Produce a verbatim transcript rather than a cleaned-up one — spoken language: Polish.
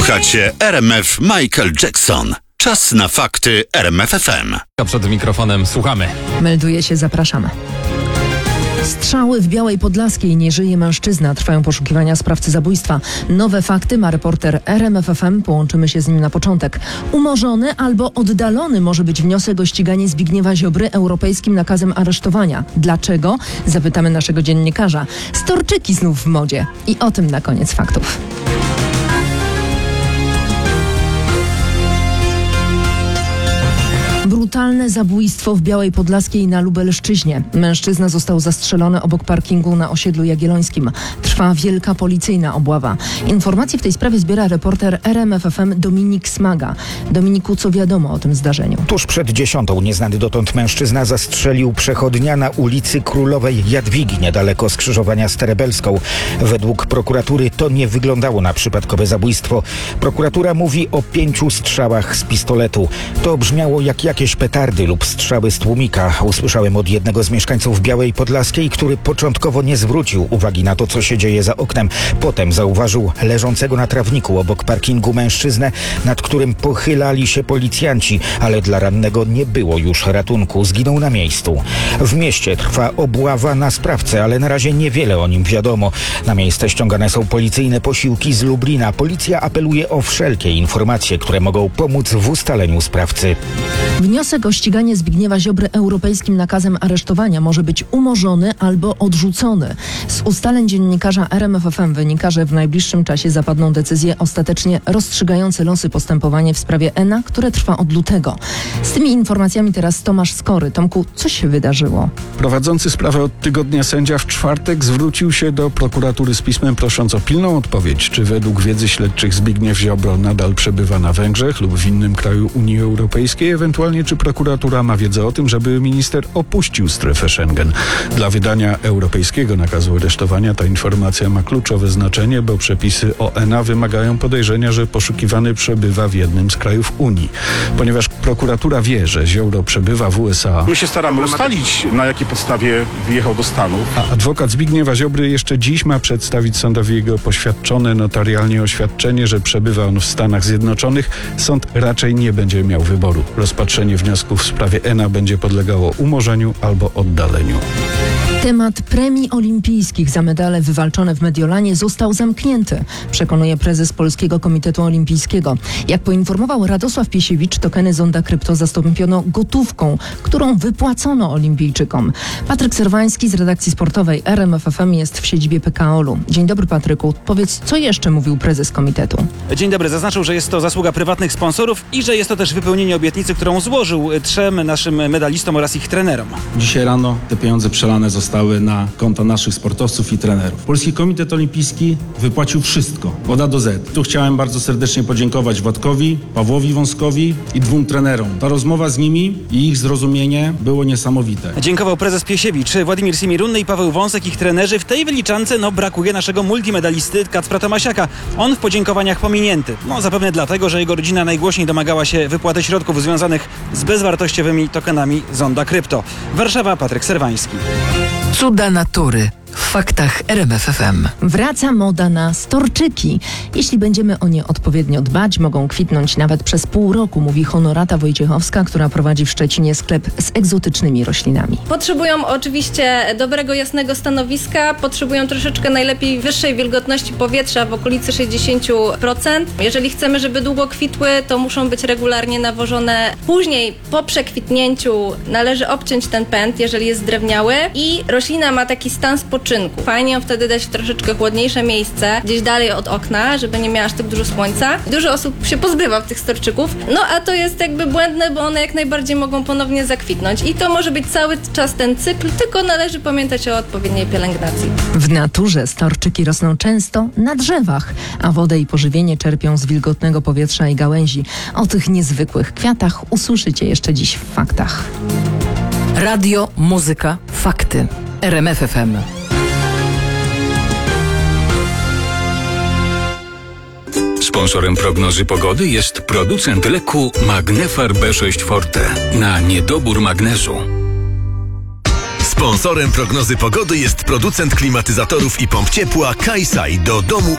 Słuchacie R M F Michael Jackson. Czas na fakty R M F F M. Przed mikrofonem słuchamy. Melduje się, zapraszamy. Strzały w Białej Podlaskiej, nie żyje mężczyzna. Trwają poszukiwania sprawcy zabójstwa. Nowe fakty ma reporter R M F F M. Połączymy się z nim na początek. Umorzony albo oddalony może być wniosek o ściganie Zbigniewa Ziobry europejskim nakazem aresztowania. Dlaczego? Zapytamy naszego dziennikarza. Storczyki znów w modzie. I o tym na koniec faktów. Brutalne zabójstwo w Białej Podlaskiej na Lubelszczyźnie. Mężczyzna został zastrzelony obok parkingu na osiedlu Jagiellońskim. Trwa wielka policyjna obława. Informacje w tej sprawie zbiera reporter R M F F M Dominik Smaga. Dominiku, co wiadomo o tym zdarzeniu? Tuż przed dziesiątą nieznany dotąd mężczyzna zastrzelił przechodnia na ulicy Królowej Jadwigi, niedaleko skrzyżowania z Terebelską. Według prokuratury to nie wyglądało na przypadkowe zabójstwo. Prokuratura mówi o pięciu strzałach z pistoletu. To brzmiało jak jakieś petardy lub strzały z tłumika. Usłyszałem od jednego z mieszkańców Białej Podlaskiej, który początkowo nie zwrócił uwagi na to, co się dzieje za oknem. Potem zauważył leżącego na trawniku obok parkingu mężczyznę, nad którym pochylali się policjanci, ale dla rannego nie było już ratunku. Zginął na miejscu. W mieście trwa obława na sprawcę, ale na razie niewiele o nim wiadomo. Na miejsce ściągane są policyjne posiłki z Lublina. Policja apeluje o wszelkie informacje, które mogą pomóc w ustaleniu sprawcy. Wniosek o ściganie Zbigniewa Ziobry europejskim nakazem aresztowania może być umorzony albo odrzucony. Z ustaleń dziennikarza R M F F M wynika, że w najbliższym czasie zapadną decyzje ostatecznie rozstrzygające losy postępowania w sprawie Ena, które trwa od lutego. Z tymi informacjami teraz Tomasz Skory. Tomku, co się wydarzyło? Prowadzący sprawę od tygodnia sędzia w czwartek zwrócił się do prokuratury z pismem prosząc o pilną odpowiedź, czy według wiedzy śledczych Zbigniew Ziobro nadal przebywa na Węgrzech lub w innym kraju Unii Europejskiej, ewentualnie czy prokuratura ma wiedzę o tym, żeby minister opuścił strefę Schengen. Dla wydania europejskiego nakazu aresztowania ta informacja ma kluczowe znaczenie, bo przepisy o Ena wymagają podejrzenia, że poszukiwany przebywa w jednym z krajów Unii. Ponieważ prokuratura wie, że Ziobro przebywa w U S A. My się staramy ustalić, na jakiej podstawie wyjechał do Stanów. A adwokat Zbigniewa Ziobry jeszcze dziś ma przedstawić sądowi jego poświadczone notarialnie oświadczenie, że przebywa on w Stanach Zjednoczonych. Sąd raczej nie będzie miał wyboru. Rozpatrzenie wniosków w sprawie Ena będzie podlegało umorzeniu albo oddaleniu. Temat premii olimpijskich za medale wywalczone w Mediolanie został zamknięty, przekonuje prezes Polskiego Komitetu Olimpijskiego. Jak poinformował Radosław Piesiewicz, tokeny Zonda Krypto zastąpiono gotówką, którą wypłacono olimpijczykom. Patryk Serwański z redakcji sportowej R M F F M jest w siedzibie P K O L u. Dzień dobry, Patryku. Powiedz, co jeszcze mówił prezes komitetu? Dzień dobry. Zaznaczył, że jest to zasługa prywatnych sponsorów i że jest to też wypełnienie obietnicy, którą złożył trzem naszym medalistom oraz ich trenerom. Dzisiaj rano te pieniądze przelane zostały na konta naszych sportowców i trenerów. Polski Komitet Olimpijski wypłacił wszystko, od A do Z. Tu chciałem bardzo serdecznie podziękować Władkowi, Pawłowi Wąskowi i dwóm trenerom. Ta rozmowa z nimi i ich zrozumienie było niesamowite. Dziękował prezes Piesiewicz. Władimir Simirunny i Paweł Wąsek, ich trenerzy. W tej wyliczance no brakuje naszego multimedalisty Kacpra Tomasiaka. On w podziękowaniach pominięty. No zapewne dlatego, że jego rodzina najgłośniej domagała się wypłaty środków związanych z bezwartościowymi tokenami Zonda Krypto. Warszawa, Patryk Serwański. Cuda natury. W faktach R M F F M. Wraca moda na storczyki. Jeśli będziemy o nie odpowiednio dbać, mogą kwitnąć nawet przez pół roku, mówi Honorata Wojciechowska, która prowadzi w Szczecinie sklep z egzotycznymi roślinami. Potrzebują oczywiście dobrego, jasnego stanowiska, potrzebują troszeczkę najlepiej wyższej wilgotności powietrza w okolicy sześćdziesiąt procent. Jeżeli chcemy, żeby długo kwitły, to muszą być regularnie nawożone. Później, po przekwitnięciu, należy obciąć ten pęd, jeżeli jest zdrewniały, i roślina ma taki stan spoczynku. Fajnie ją wtedy dać w troszeczkę chłodniejsze miejsce, gdzieś dalej od okna, żeby nie miała aż tak dużo słońca. Dużo osób się pozbywa tych storczyków, no a to jest jakby błędne, bo one jak najbardziej mogą ponownie zakwitnąć. I to może być cały czas ten cykl, tylko należy pamiętać o odpowiedniej pielęgnacji. W naturze storczyki rosną często na drzewach, a wodę i pożywienie czerpią z wilgotnego powietrza i gałęzi. O tych niezwykłych kwiatach usłyszycie jeszcze dziś w faktach. Radio, muzyka, fakty. R M F F M. Sponsorem prognozy pogody jest producent leku Magnefar B sześć Forte na niedobór magnezu. Sponsorem prognozy pogody jest producent klimatyzatorów i pomp ciepła Kaisai do domu